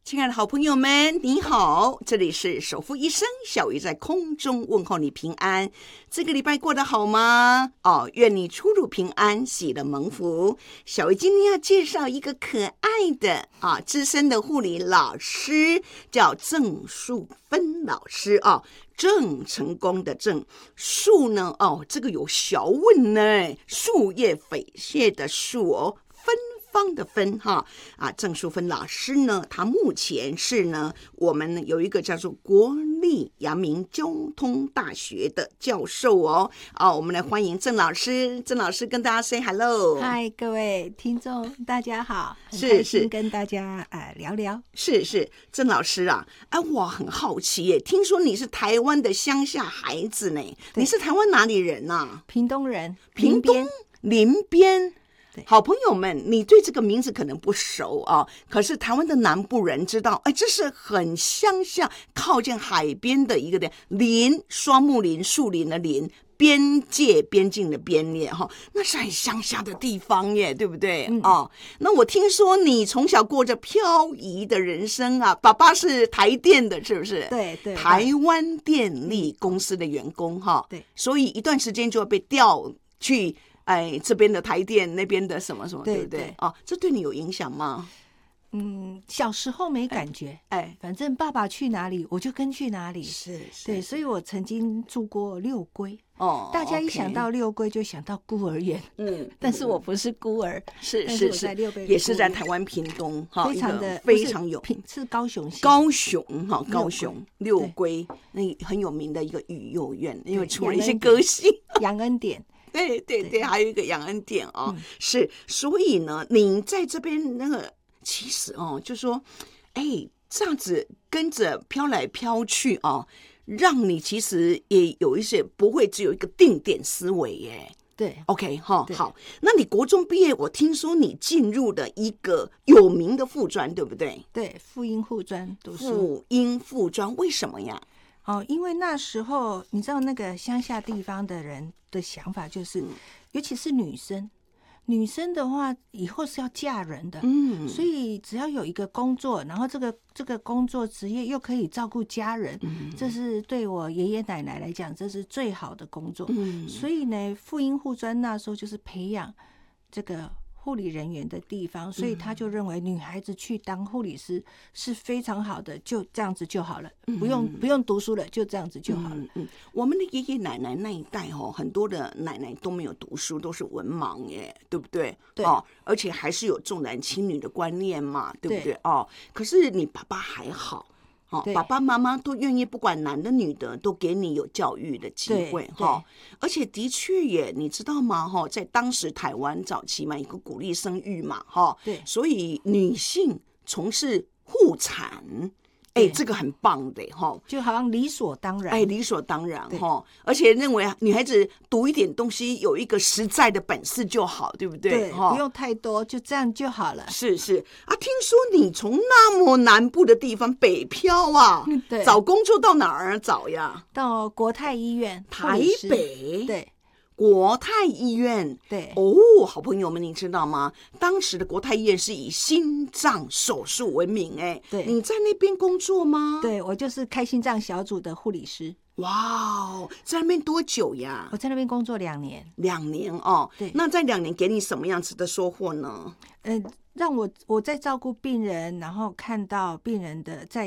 亲爱的好朋友们，你好，这里是守护医生小鱼在空中问候你平安。这个礼拜过得好吗？愿你出入平安，喜乐蒙福。小鱼今天要介绍一个可爱的资深的护理老师，叫郑淑芬老师郑成功的郑，树呢这个有学问呢，树叶匪蟹的树芬方的芬郑淑芬老师呢，他目前是呢，我们有一个叫做国立阳明交通大学的教授我们来欢迎郑老师。郑老师跟大家 say hello。 嗨，各位听众大家好，很开心跟大家聊聊。 是郑老师我很好奇耶，听说你是台湾的乡下孩子呢？你是台湾哪里人屏东人， 屏东林边。好朋友们，你对这个名字可能不熟可是台湾的南部人知道，这是很乡下，靠近海边的一个林，双木林，树林的林，边界边境的边界那是很乡下的地方耶，对不对？那我听说你从小过着漂移的人生爸爸是台电的，是不是？ 对， 台湾电力公司的员工对， 所以一段时间就会被调去这边的台电，那边的什么什么，对不对？这对你有影响吗？ 小时候没感觉，反正爸爸去哪里我就跟去哪里， 是对，所以我曾经住过六龟大家一想到六龟就想到孤儿院，但是我不是孤儿， 是，也是在台湾屏东非常有， 是高雄县， 高雄六龟那很有名的一个育幼院，因为出了一些歌星， 杨恩典。 对，还有一个杨恩典是，所以呢，你在这边那个，其实就说，这样子跟着飘来飘去让你其实也有一些不会只有一个定点思维耶。 对 ，OK 好，那你国中毕业，我听说你进入了一个有名的附专，对不对？ 对，妇婴附专读书。 妇婴附专为什么呀？ 因为那时候你知道那个乡下地方的人的想法就是，尤其是女生的话以后是要嫁人的，所以只要有一个工作，然后这个工作职业又可以照顾家人，这是对我爷爷奶奶来讲这是最好的工作，所以呢妇婴护专那时候就是培养这个护理人员的地方，所以他就认为女孩子去当护理师是非常好的，就这样子就好了，不用读书了，就这样子就好了。 我们的爷爷奶奶那一代很多的奶奶都没有读书，都是文盲耶，对不对？ 对而且还是有重男轻女的观念嘛，对不对？可是你爸爸还好。爸爸妈妈都愿意，不管男的女的，都给你有教育的机会而且的确也，你知道吗？在当时台湾早期嘛，一个鼓励生育嘛对， 所以女性从事护产。这个很棒的就好像理所当然， 理所当然而且认为女孩子读一点东西，有一个实在的本事就好，对不对？ 对，不用太多，就这样就好了。 是听说你从那么南部的地方北漂对， 找工作到哪儿找呀？ 到国泰医院， 台北。 对。 国泰医院， 对好朋友们，你知道吗？当时的国泰医院是以心脏手术闻名对， 你在那边工作吗？ 对，我就是开心脏小组的护理师。 哇，在那边多久呀？ 我在那边工作2年。 2年对， 那在2年给你什么样子的收获呢？ 让我在照顾病人，然后看到病人的在